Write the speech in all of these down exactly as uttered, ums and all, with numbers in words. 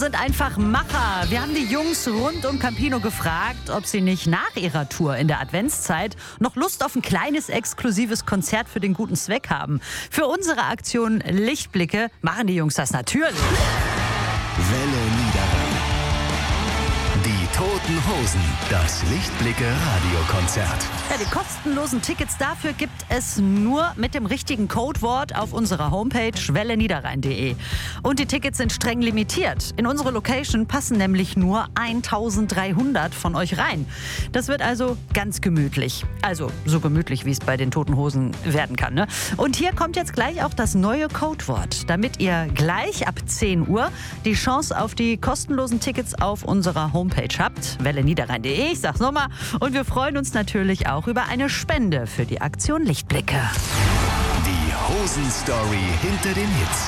sind einfach Macher. Wir haben die Jungs rund um Campino gefragt, ob sie nicht nach ihrer Tour in der Adventszeit noch Lust auf ein kleines exklusives Konzert für den guten Zweck haben. Für unsere Aktion Lichtblicke machen die Jungs das natürlich. Welle Niederrhein. Die Toten Hosen, das Lichtblicke-Radiokonzert. Ja, die kostenlosen Tickets dafür gibt es nur mit dem richtigen Codewort auf unserer Homepage welle niederrhein punkt de. Und die Tickets sind streng limitiert. In unsere Location passen nämlich nur eintausenddreihundert von euch rein. Das wird also ganz gemütlich. Also so gemütlich, wie es bei den Toten Hosen werden kann, ne? Und hier kommt jetzt gleich auch das neue Codewort, damit ihr gleich ab zehn Uhr die Chance auf die kostenlosen Tickets auf unserer Homepage habt. welle niederrhein punkt de, ich sag's nochmal. Und wir freuen uns natürlich auch über eine Spende für die Aktion Lichtblicke. Die Hosen-Story hinter den Hits.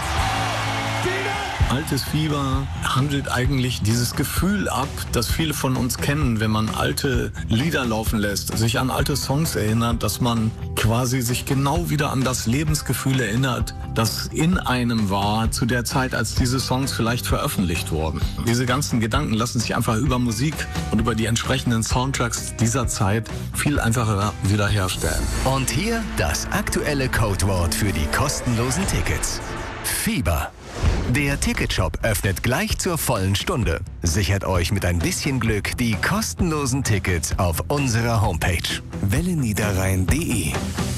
Altes Fieber handelt eigentlich dieses Gefühl ab, das viele von uns kennen, wenn man alte Lieder laufen lässt, sich an alte Songs erinnert, dass man quasi sich genau wieder an das Lebensgefühl erinnert, das in einem war zu der Zeit, als diese Songs vielleicht veröffentlicht wurden. Diese ganzen Gedanken lassen sich einfach über Musik und über die entsprechenden Soundtracks dieser Zeit viel einfacher wiederherstellen. Und hier das aktuelle Codewort für die kostenlosen Tickets. Fieber. Der Ticketshop öffnet gleich zur vollen Stunde. Sichert euch mit ein bisschen Glück die kostenlosen Tickets auf unserer Homepage welle niederrhein punkt de.